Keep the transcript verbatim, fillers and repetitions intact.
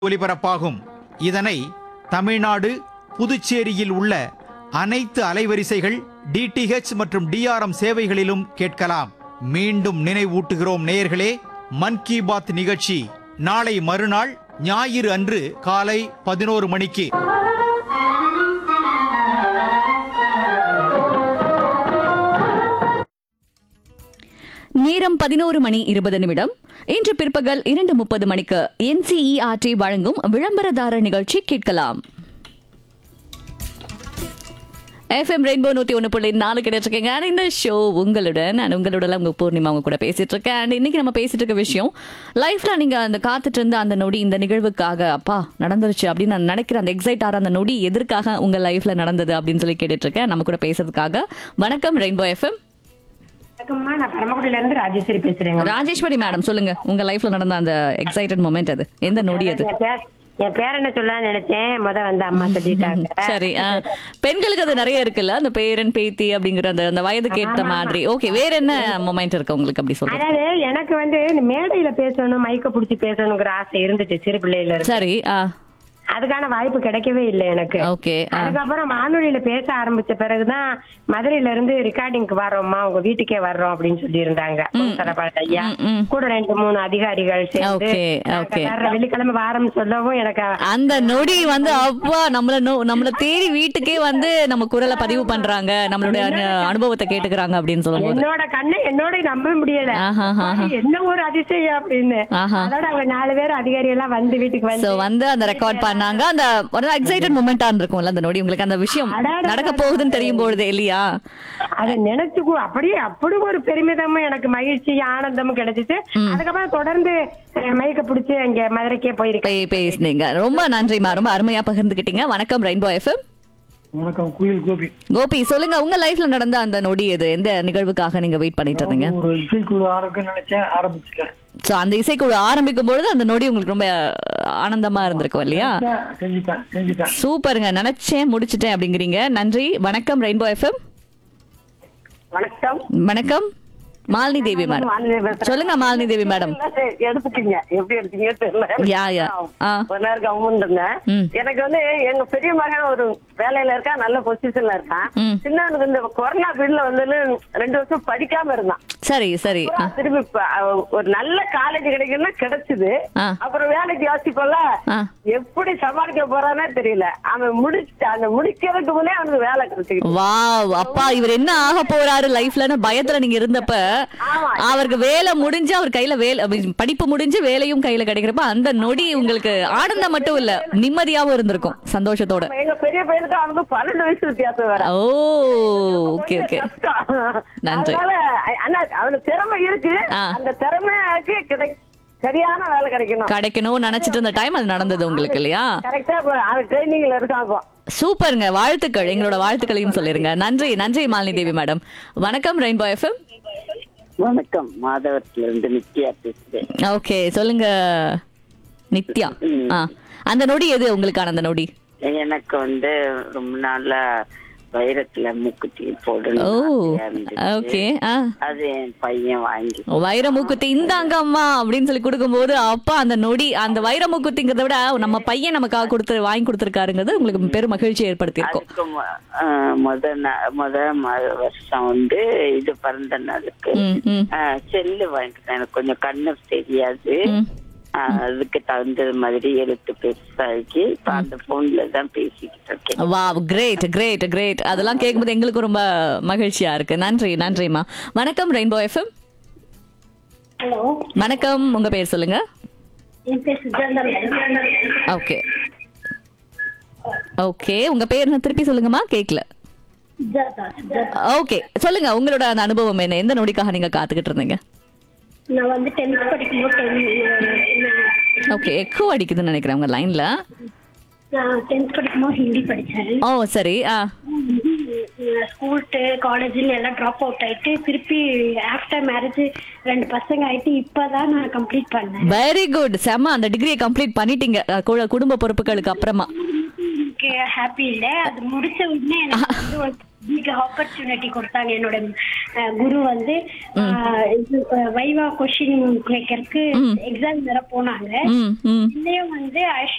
ஒலிபரப்பாகும். இதனை தமிழ்நாடு, புதுச்சேரியில் உள்ள அனைத்து அலைவரிசைகள் டிடிஹெச் மற்றும் டிஆர்எம் சேவைகளிலும் கேட்கலாம். மீண்டும் நினைவூட்டுகிறோம் நேயர்களே, மன் கி பாத் நிகழ்ச்சி நாளை மறுநாள் ஞாயிறு அன்று காலை பதினோரு மணிக்கு. நேரம் பதினோரு மணி இருபது நிமிடம். இன்று பிற்பகல் இரண்டு முப்பது மணிக்கு என்சிஇஆர்டி வழங்கும் விளம்பரதாரர் நிகழ்ச்சி கேட்கலாம். எஃப்எம் ரெயின்போ நூத்தி ஒன்று புள்ளி நாலு கிடைச்சிருக்கேங்க. இந்த ஷோ உங்களுடன் நான் உங்களோட உங்க பூர்ணிமா அவங்க கூட பேசிட்டு இருக்கேன். அண்ட் இன்னைக்கு நம்ம பேசிட்டு இருக்க விஷயம், லைஃப்ல நீங்க அந்த காத்துட்டு இருந்த அந்த நொடி இந்த நிகழ்வுக்காக அப்பா நடந்துருச்சு அப்படின்னு நான் நினைக்கிற அந்த எக்ஸைட் ஆகிற அந்த நொடி எதற்காக உங்க லைஃப்ல நடந்தது அப்படின்னு சொல்லி கேட்டுட்டு இருக்கேன். நம்ம கூட பேசுறதுக்காக வணக்கம் ரெயின்போ எஃப்எம். வணக்கம்மா, நான் பரமக்குடியில இருந்து ராஜேஸ்வரி பேசுறேங்க. ராஜேஸ்வரி மேடம், சொல்லுங்க உங்க லைஃப்ல நடந்த அந்த எக்ஸைட்டட் மொமெண்ட் அது எந்த நொடி அது? என் பேர் என் பேர் என்ன சொல்ல நினைச்சேன், முத வந்து அம்மா சொல்லிட்டாங்க. சரி, பெண்களுக்கு அது நிறைய இருக்குல்ல, அந்த பேரன் பேத்தி அப்படிங்கிற அந்த அந்த வயதுக்கு ஏற்ற மாதிரி. ஓகே, வேற என்ன மொமெண்ட் இருக்கு உங்களுக்கு அப்படி சொல்றேன்? அதாவது எனக்கு வந்து இந்த மேடையில பேசணும், மைக்க புடிச்சு பேசணுங்கிற ஆசை இருந்துச்சு சிறு பிள்ளையில இருந்து. சரி, ஆ அதுக்கான வாய்ப்பு கிடைக்கவே இல்லை எனக்கு. ஓகே. அதுக்கப்புறம் வானொலியில பேச ஆரம்பிச்ச பிறகுதான் மதுரையில இருந்து ரெக்கார்டிங்க்கு வர்றோம்மா, உங்க வீட்டுக்கே வர்றோம் அப்படின்னு சொல்லி இருந்தாங்க ஐயா. கூட ரெண்டு மூணு அதிகாரிகள் சேர்ந்து வெள்ளிக்கிழமை வாரம் சொல்லவும் எனக்கு அந்த நொடி வந்து அப்பா நம்மள நம்மள தேடி வீட்டுக்கே வந்து நம்ம குரலை பதிவு பண்றாங்க, நம்மளுடைய அனுபவத்தை கேட்டுக்கிறாங்க அப்படின்னு சொல்லும்போது என்னோட கண்ணு என்னோட நம்ப முடியல. என்ன ஒரு அதிசயம் அப்படின்னு. அதோட அவங்க நாலு பேர் அதிகாரி எல்லாம் வந்து வீட்டுக்கு வந்து வந்து அந்த ரெக்கார்ட் பண்ணாங்க. அந்த ஒரு எக்ஸைட்டட் மொமெண்டா இருக்கும்ல அந்த நொடி, உங்களுக்கு அந்த விஷயம் நடக்க போகுதுன்னு தெரியும் பொழுது இல்லையா? அதை நினைச்சு அப்படியே அப்படி ஒரு பெருமிதமும் எனக்கு மகிழ்ச்சி ஆனந்தமும் கிடைச்சிச்சு. அதுக்கப்புறம் தொடர்ந்து மைக்க பிடிச்சு அங்க மதுரைக்கே போயிருக்கேன். பேசுனீங்க, ரொம்ப நன்றிமா, ரொம்ப அருமையா பகிர்ந்துக்கிட்டீங்க. வணக்கம் ரெயின்போ எஃப்எம். வணக்கம், குயில் கோபி. கோபி, சொல்லுங்க உங்க லைஃப்ல நடந்த அந்த நொடி எது? எந்த நிகழ்வுக்காக நீங்க வெயிட் பண்ணிட்டு இருந்தீங்க? ஒரு இசைக்குழு ஆரம்பிக்க நினைச்சேன், ஆரம்பிச்சுட்டேன். சோ அந்த இசைக்குழு ஆரம்பிக்கும் பொழுது அந்த நொடி உங்களுக்கு ரொம்ப ஆனந்தமா இருந்திருக்கும் இல்லையா? செஞ்சுட்டேன் செஞ்சுட்டேன் சூப்பருங்க, நினைச்சேன் முடிச்சிட்டேன் அப்படிங்கிறீங்க. நன்றி. வணக்கம் ரெயின்போ எஃப்எம். வணக்கம். வணக்கம் மாலினி தேவி மேடம். சொல்லுங்க மாலினி தேவி மேடம். எடுத்துட்டீங்க, எப்படி எடுத்தீங்க தெரியல. யா யா ஒரு நேரம் கவர்மெண்ட் இருந்தேன். எனக்கு வந்து எங்க பெரிய மகன் ஒரு வேலையில இருக்கா, நல்ல பொசிஷன்ல இருக்கான். சின்னவனுக்கு இந்த கொரோனா பீரியட்ல வந்து ரெண்டு வருஷம் படிக்காம இருந்தான். சரி சரி. திருப்பி ஒரு நல்ல காலேஜ் கிடைக்கும்னா கிடைச்சது. அப்புறம் வேலைக்கு யோசிப்போம்ல, எப்படி சமாளிக்க போறானே தெரியல. அவன் முடிச்சு அந்த முடிக்கிறதுக்கு முன்னே அவனுக்கு வேலை கிடைச்சிருக்கு. வாவ், அப்பா இவர் என்ன ஆக போறாரு லைஃப்லன்னு பயத்துல நீங்க இருந்தப்ப அவருக்கு வேலை முடிஞ்சு அவர் கையில வேலை, படிப்பு முடிஞ்சு வேலையும் கையில கிடைக்கிறப்ப அந்த நொடி உங்களுக்கு ஆனந்தம் மட்டும் இல்ல நிம்மதியாவும் இருந்திருக்கும், சந்தோஷத்தோட. எங்க பெரிய பையனுக்கு அவனுக்கு பன்னெண்டு வயசு வித்தியாசம் வேற. ஓ ஓகே ஓகே, நன்றி. அவனுக்கு திறமை இருக்கு, அந்த திறமைக்கு கிடை சரியான வேலை கிடைக்கணும் கிடைக்கணும் நினைச்சிட்டு இருந்த டைம் அது நடந்தது உங்களுக்கு இல்லையா? கரெக்டா ட்ரைனிங்ல இருக்காங்க. சூப்பருங்க, வாழ்த்துக்கள், எங்களோட வாழ்த்துக்களையும் சொல்லிருங்க. நன்றி நன்றி மாலினி தேவி மேடம். வணக்கம் ரெயின்போ எஃப்எம். வணக்கம், மாதவரத்துல இருந்து நித்யா பேசுறேன். ஓகே, சொல்லுங்க நித்யா. ஆ அந்த நொடி எது உங்களுக்கான அந்த நொடி? எனக்கு வந்து ரொம்ப நாளா வைரத்துல மூக்குத்தி போடணும். ஓகே, அது என் பையன் வாங்கி வைர மூக்குத்தி இந்தாங்க அம்மா அப்படின்னு சொல்லி கொடுக்கும்போது அப்பா அந்த நொடி, அந்த வைர மூக்குத்திங்கிறத விட நம்ம பையன் நமக்காக கொடுத்து வாங்கி கொடுத்துருக்காருங்கிறது உங்களுக்கு பெரும் மகிழ்ச்சி ஏற்படுத்தியிருக்கும். முத முத வருஷம் வந்து இது பிறந்த நாளுக்கு செல்லு வாங்கிட்டேன். எனக்கு கொஞ்சம் கண்ணு தெரியாது, அதுக்கு தகுந்த மாதிரி எழுத்து பெருசாகி அந்த போன்ல தான் பேசிக்கிட்டு இருக்கேன். Wow, great great great. அதெல்லாம் கேட்கும்போது எங்களுக்கு ரொம்ப மகிழ்ச்சியா இருக்கு. நன்றி நன்றிமா. வணக்கம் ரெயின்போ எஃப்எம். ஹலோ வணக்கம், உங்க பேர் சொல்லுங்க. ஓகே ஓகே, உங்க பேர் என்ன திருப்பி சொல்லுங்கம்மா, கேட்கல. ஓகே, சொல்லுங்க உங்களோட அந்த அனுபவம் என்ன? எந்த நொடிக்காக நீங்க காத்துக்கிட்டு இருந்தீங்க? நான் வந்து டென்த் படிக்கும்போது ஓகே, எக்கோ அடிக்குதுன்னு நினைக்கிறேன் உங்க லைன்ல. நான் டென்த் படிக்கும்போது ஹிந்தி படிச்சேன். ஓ சரி. ஆ ஸ்கூல் காலேஜ்ல எல்லாம் ட்ராப் அவுட் ஆயிட்டு திருப்பி ஆஃப்டர் மேரேஜ் ரெண்டு பசங்க ஆயிட்டு இப்பதான் நான் கம்ப்ளீட் பண்ணேன். வெரி குட், செம்ம. அந்த டிகிரியை கம்ப்ளீட் பண்ணிட்டீங்க குடும்ப பொறுப்புகளுக்கு அப்புறமா. ஹாப்பி இல்ல, அது முடிச்ச உடனே எனக்கு வந்து ஒரு பிக் ஆப்பர்ச்சுனிட்டி கொடுத்தாங்க. என்னோட குரு வந்து வைவா கொஸ்டின் கேட்கறதுக்கு எக்ஸாம் வேற போனாங்க. இதுலயும் வந்து